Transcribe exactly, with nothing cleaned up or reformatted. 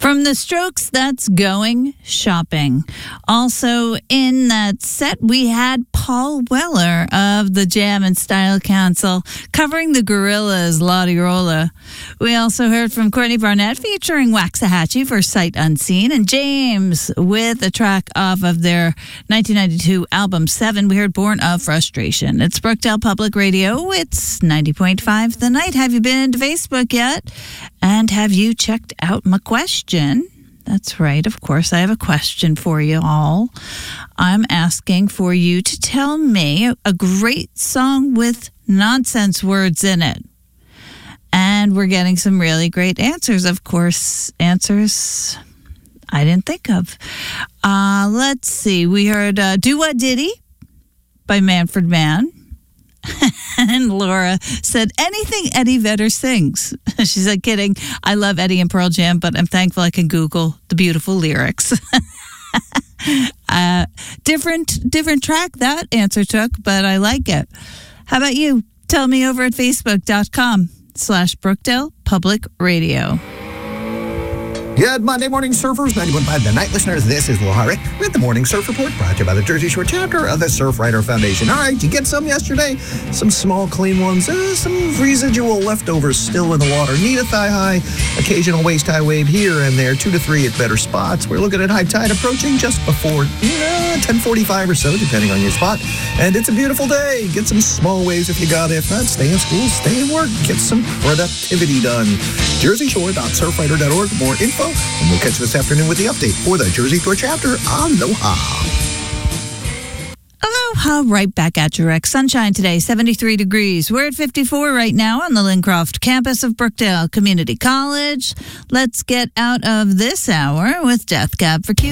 From the Strokes, that's Going Shopping. Also in that set, we had Paul Weller of the Jam and Style Council covering the Gorillaz' La Di Rolla. We also heard from Courtney Barnett featuring Waxahachie for Sight Unseen, and James with a track off of their nineteen ninety-two album Seven. We heard Born of Frustration. It's Brookdale Public Radio. It's ninety point five The Night. Have you been to Facebook yet? And have you checked out my question? That's right. Of course, I have a question for you all. I'm asking for you to tell me a great song with nonsense words in it. And we're getting some really great answers. Of course, answers I didn't think of. Uh, let's see. We heard uh, Do What Diddy by Manfred Mann. And Laura said, anything Eddie Vedder sings. She said, kidding. I love Eddie and Pearl Jam, but I'm thankful I can Google the beautiful lyrics. uh, different, different track that answer took, but I like it. How about you? Tell me over at facebook.com slash Brookdale Public Radio. Good Monday morning, surfers. ninety-one point five The Night listeners. This is Lahari with the Morning Surf Report, brought to you by the Jersey Shore chapter of the Surfrider Foundation. All right, you get some yesterday, some small, clean ones, uh, some residual leftovers still in the water. Need a thigh high, occasional waist high wave here and there, two to three at better spots. We're looking at high tide approaching just before uh, ten forty-five or so, depending on your spot. And it's a beautiful day. Get some small waves if you got it. If not, stay in school, stay in work, get some productivity done. jersey shore dot surfrider dot org. More info. And we'll catch you this afternoon with the update for the Jersey Shore chapter. Aloha. Aloha, right back at you, Rex. Sunshine today, seventy-three degrees. We're at fifty-four right now on the Lincroft campus of Brookdale Community College. Let's get out of this hour with Death Cab for Cutie.